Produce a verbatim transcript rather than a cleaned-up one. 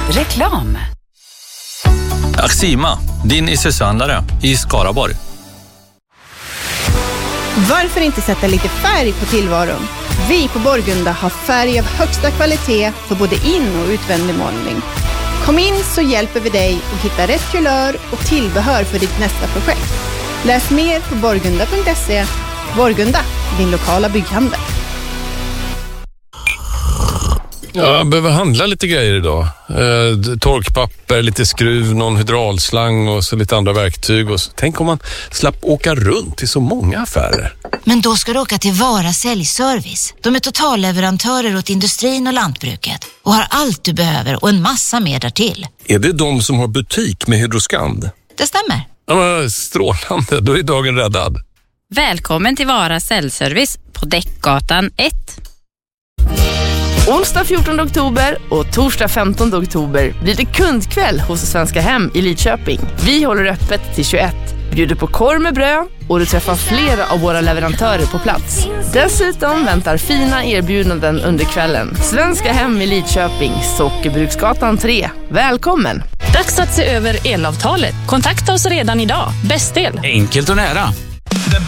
Reklam. Axima, din iseshandlare i Skaraborg. Varför inte sätta lite färg på tillvaron? Vi på Borgunda har färg av högsta kvalitet för både in- och utvändig målning. Kom in så hjälper vi dig att hitta rätt kulör och tillbehör för ditt nästa projekt. Läs mer på borgunda punkt se. Borgunda, din lokala bygghandel. Ja, jag behöver handla lite grejer idag. Eh, torkpapper, lite skruv, någon hydraulslang och så lite andra verktyg. Och så. Tänk om man slapp åka runt till så många affärer. Men då ska du åka till Vara Säljservice. De är totalleverantörer åt industrin och lantbruket och har allt du behöver och en massa mer därtill. Är det de som har butik med Hydroskand? Det stämmer. Ja, strålande, då är dagen räddad. Välkommen till Vara Säljservice på Däckgatan ett. Onsdag fjortonde oktober och torsdag femtonde oktober blir det kundkväll hos Svenska Hem i Lidköping. Vi håller öppet till tjugoett, bjuder på korv med bröd och du träffar flera av våra leverantörer på plats. Dessutom väntar fina erbjudanden under kvällen. Svenska Hem i Lidköping, Sockerbruksgatan tre. Välkommen! Dags att se över elavtalet. Kontakta oss redan idag. Bäst el. Enkelt och nära. Den